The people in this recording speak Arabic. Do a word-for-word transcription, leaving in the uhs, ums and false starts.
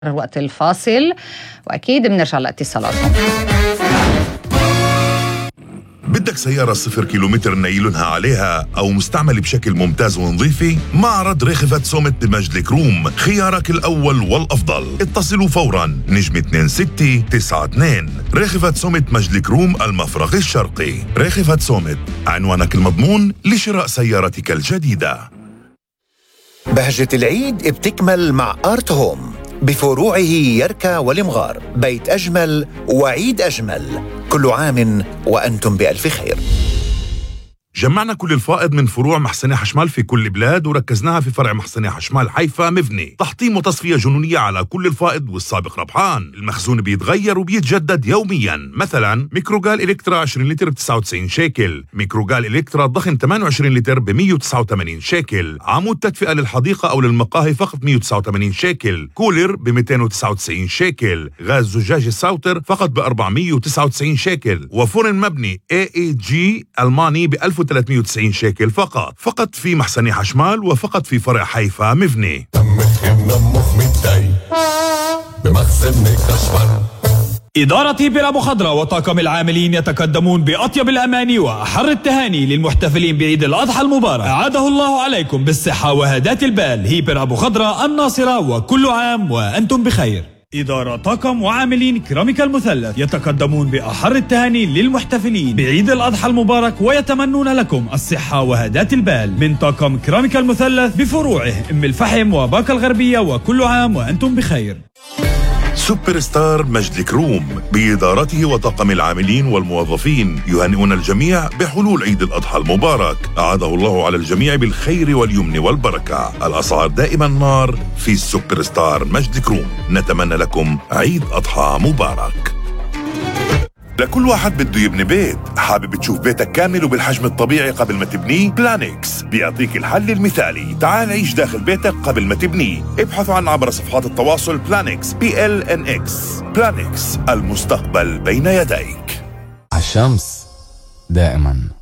وقت الفاصل، وأكيد بنرجع لاتصالاتهم. بدك سيارة صفر كيلومتر نايلونها عليها أو مستعمل بشكل ممتاز ونظيفة؟ معرض ريخفت سومت بمجد الكروم خيارك الأول والأفضل. اتصلوا فورا نجم اثنين ستة تسعة اثنين. ريخفت سومت مجد الكروم المفرق الشرقي. ريخفت سومت، عنوانك المضمون لشراء سيارتك الجديدة. بهجة العيد بتكمل مع آرت هوم بفروعه يركا والمغار. بيت أجمل وعيد أجمل، كل عام وأنتم بألف خير. جمعنا كل الفائض من فروع محسنة حشمال في كل بلاد وركزناها في فرع محسنة حشمال حيفا مفني. تحطيم وتصفية جنونية على كل الفائض والسابق ربحان. المخزون بيتغير وبيتجدد يوميا. مثلا ميكروجال إلكترا عشرين لتر ب تسعة وتسعين شيكل، ميكروجال إلكترا ضخم ثمانية وعشرين لتر ب مئة وتسعة وثمانين شيكل، عمود تدفئة للحديقة أو للمقاهي فقط مئة وتسعة وثمانين شيكل، كولر ب مئتين وتسعة وتسعين شيكل، غاز زجاج الساوتر فقط ب أربعمئة وتسعة وتسعين شيكل، وفرن مبني إيه إيه جي ألماني ب ألف وثلاثمئة وتسعين شيكل فقط. فقط في محسنة حشمال وفقط في فرع حيفا مفني. إدارة هيبر أبو خضرة وطاقم العاملين يتقدمون بأطيب الأماني وأحر التهاني للمحتفلين بعيد الأضحى المبارك. أعاده الله عليكم بالصحة وهداة البال. هيبر أبو خضرة الناصرة، وكل عام وأنتم بخير. إدارة طاقم وعاملين كراميكا المثلث يتقدمون بأحر التهاني للمحتفلين بعيد الأضحى المبارك ويتمنون لكم الصحة وهداة البال من طاقم كراميكا المثلث بفروعه أم الفحم وباقة الغربية، وكل عام وأنتم بخير. سوبر ستار مجد الكروم بإدارته وطاقم العاملين والموظفين يهنئون الجميع بحلول عيد الأضحى المبارك. أعاده الله على الجميع بالخير واليمن والبركة. الأسعار دائما نار في سوبر ستار مجد الكروم. نتمنى لكم عيد أضحى مبارك. لكل واحد بده يبني بيت، حابب تشوف بيتك كامل وبالحجم الطبيعي قبل ما تبنيه؟ بلانكس بيعطيك الحل المثالي. تعال عيش داخل بيتك قبل ما تبنيه. ابحثوا عنا عبر صفحات التواصل بلانكس بي ال ان اكس. بلانكس، المستقبل بين يديك. الشمس دائما